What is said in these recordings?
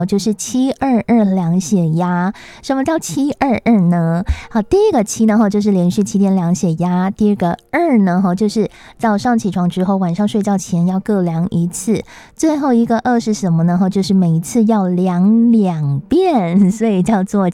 就是722量血压。什么叫722呢？好，第一个7呢就是连续7天量血压，第二个2呢就是早上起床之后晚上睡觉前要各量一次，最后一个2是什么呢？就是每一次要量2遍，所以叫做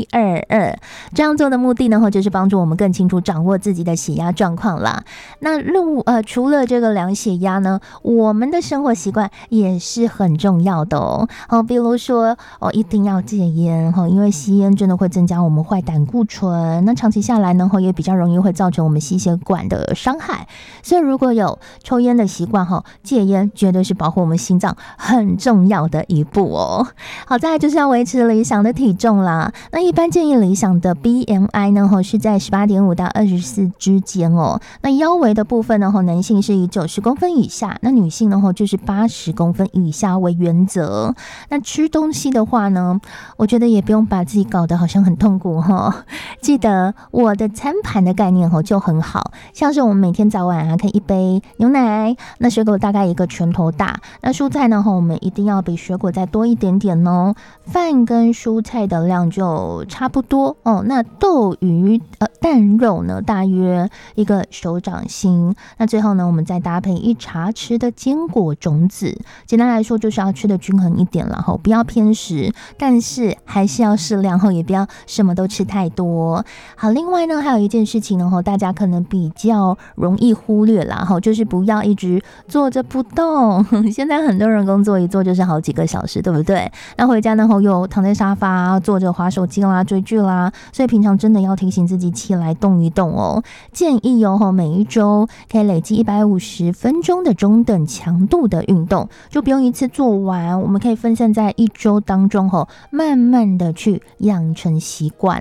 722。这样做的目的呢就是帮助我们更清楚掌握自己的血压状况啦。那除了这个量血压呢，我们的生活习惯也是很重要的比如说一定要戒烟因为吸烟真的会增加我们坏胆固醇，那长期下来呢也比较容易会造成我们心血管的伤害，所以如果有抽烟的习惯戒烟绝对是保护我们心脏很重要的一步好，再来就是要维持理想的体重啦。那一般建议理想的 BMI 呢是在 18.5 到24之间那腰围的部分呢男性是以90公分以下，那女性呢就是80公分以下为原则。那吃东西的话呢，我觉得也不用把自己搞得好像很痛苦记得我的餐盘的概念就很好，像是我们每天早晚可以一杯牛奶，那水果大概一个拳头大，那蔬菜呢我们一定要比水果再多一点点饭跟蔬菜的量就差不多那豆鱼蛋肉呢大约一个手掌心，那最后呢我们再搭配1茶匙的坚果种子。简单来说就是要吃的均衡一点啦不要偏食，但是还是要适量也不要什么都吃太多。好，另外呢还有一件事情呢大家可能比较容易忽略啦就是不要一直坐着不动现在很多人工作一坐就是好几个小时，对不对？那回家呢又躺在沙发坐着滑手机啦追剧啦，所以平常真的要提醒自己起来动一动建议每一周可以累积150分钟的中等强度的运动，就不用一次做完，我们可以分散在一周当中慢慢的去养成习惯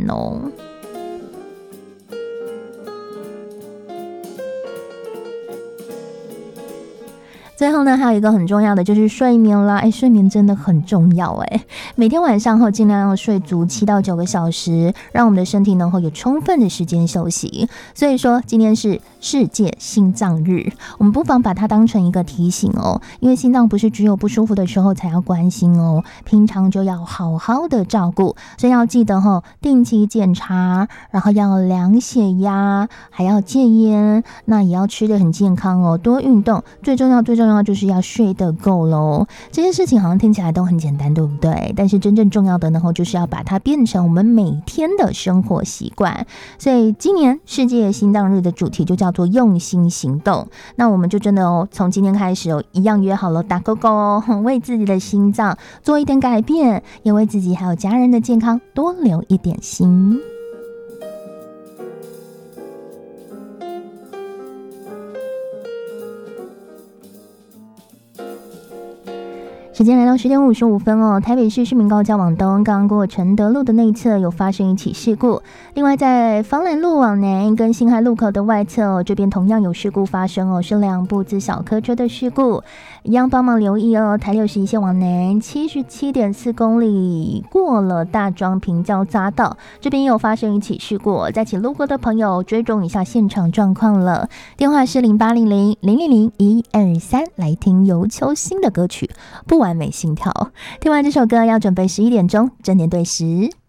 最后呢还有一个很重要的就是睡眠啦，睡眠真的很重要每天晚上尽量要睡足7到9个小时，让我们的身体能有充分的时间休息。所以说今天是世界心脏日，我们不妨把它当成一个提醒因为心脏不是只有不舒服的时候才要关心平常就要好好的照顾，所以要记得定期检查，然后要量血压，还要戒烟，那也要吃得很健康多运动，最重要就是要睡得够咯。这件事情好像听起来都很简单，对不对？但是真正重要的呢就是要把它变成我们每天的生活习惯。所以今年世界心脏日的主题就叫做用心行动，那我们就真的从今天开始一样约好了打勾勾为自己的心脏做一点改变，也为自己还有家人的健康多留一点心。时间来到10点55分台北市市民高架往东刚刚过承德路的内侧有发生一起事故，另外在芳兰路往南跟辛亥路口的外侧这边同样有事故发生是2部自小客车的事故，一样帮忙留意台61线往南 77.4 公里过了大庄平交匝道，这边也有发生一起事故，再请路过的朋友追踪一下现场状况了。电话是0800-000-123，来听尤秋兴的歌曲不完美心跳。听完这首歌要准备11点钟，正点对时。